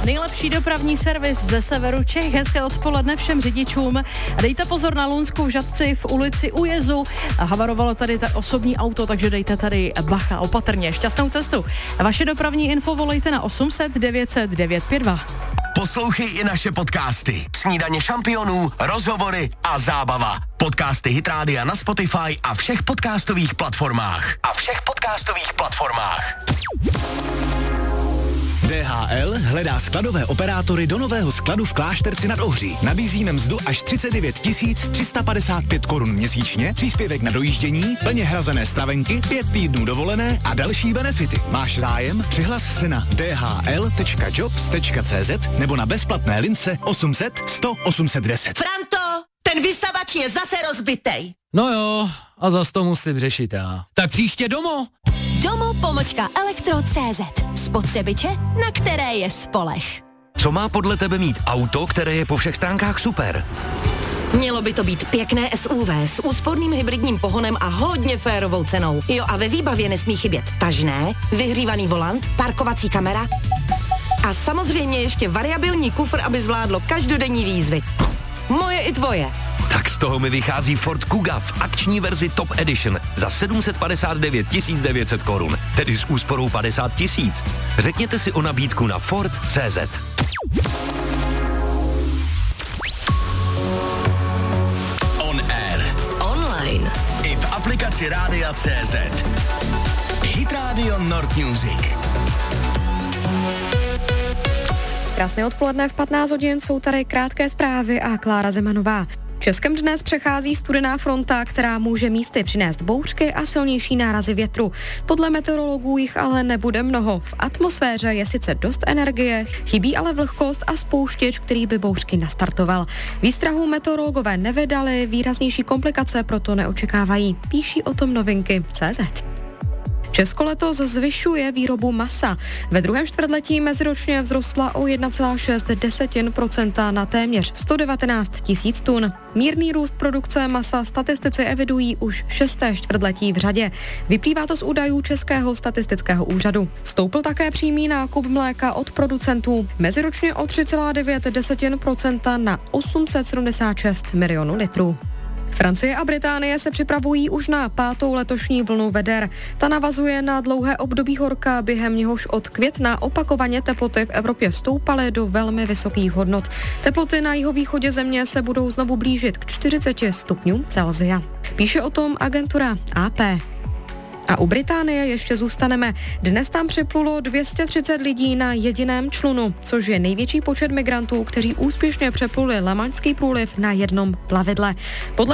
Nejlepší dopravní servis ze severu Čech. Hezké odpoledne všem řidičům. Dejte pozor na Lounsku v Žatci v ulici U Jezu. Havarovalo tady osobní auto, takže dejte tady bacha, opatrně. Šťastnou cestu. Vaše dopravní info volejte na 800 900 952. Poslouchej i naše podcasty. Snídaně šampionů, rozhovory a zábava. Podcasty Hit Rádia na Spotify a všech podcastových platformách. DHL hledá skladové operátory do nového skladu v Klášterci nad Ohří. Nabízíme mzdu až 39 355 korun měsíčně, příspěvek na dojíždění, plně hrazené stravenky, 5 týdnů dovolené a další benefity. Máš zájem? Přihlas se na dhl.jobs.cz nebo na bezplatné lince 800 100 810. Franto, ten vysavač je zase rozbitej. No jo, a zas to musím řešit já. Tak příště domů. Domo.elektro.cz. Spotřebiče, na které je spoleh. Co má podle tebe mít auto, které je po všech stránkách super? Mělo by to být pěkné SUV s úsporným hybridním pohonem a hodně férovou cenou. Jo, a ve výbavě nesmí chybět tažné, vyhřívaný volant, parkovací kamera a samozřejmě ještě variabilní kufr, aby zvládlo každodenní výzvy. Moje i tvoje. Tak z toho mi vychází Ford Kuga v akční verzi Top Edition za 759 900 korun, tedy s úsporou 50 000. Řekněte si o nabídku na Ford.cz. On air. Online. I v aplikaci Rádia.cz. Hit Radio Nord Music. Krásné odpoledne, v 15 hodin jsou tady krátké zprávy a Klára Zemanová. Českem dnes přechází studená fronta, která může místy přinést bouřky a silnější nárazy větru. Podle meteorologů jich ale nebude mnoho. V atmosféře je sice dost energie, chybí ale vlhkost a spouštěč, který by bouřky nastartoval. Výstrahu meteorologové nevydali, výraznější komplikace proto neočekávají. Píší o tom novinky.cz. Česko letos zvyšuje výrobu masa. Ve druhém čtvrtletí meziročně vzrostla o 1,6% na téměř 119 000 tun. Mírný růst produkce masa statistici evidují už 6. čtvrtletí v řadě. Vyplývá to z údajů Českého statistického úřadu. Stoupl také přímý nákup mléka od producentů meziročně o 3,9% na 876 milionů litrů. Francie a Británie se připravují už na 5. letošní vlnu veder. Ta navazuje na dlouhé období horka, během něhož od května opakovaně teploty v Evropě stoupaly do velmi vysokých hodnot. Teploty na jihovýchodě země se budou znovu blížit k 40 stupňům Celsia. Píše o tom agentura AP. A u Británie ještě zůstaneme. Dnes tam připlulo 230 lidí na jediném člunu, což je největší počet migrantů, kteří úspěšně přepluli Lamanšský průliv na jednom plavidle. Podle